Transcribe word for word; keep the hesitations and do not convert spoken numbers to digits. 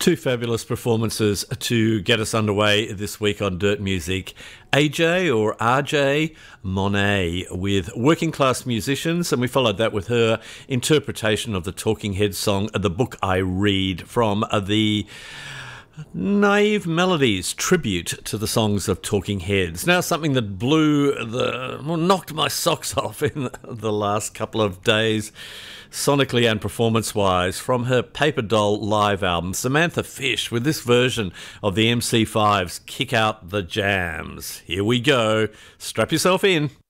Two fabulous performances to get us underway this week on Dirt Music. A J or R J Monet with Working Class Musicians, and we followed that with her interpretation of the Talking Heads song The Book I Read from the Naive Melodies tribute to the songs of Talking Heads. Now, something that blew the, well, knocked my socks off in the last couple of days, sonically and performance-wise, from her Paper Doll live album, Samantha Fish, with this version of the M C five's Kick Out the Jams. Here we go. Strap yourself in.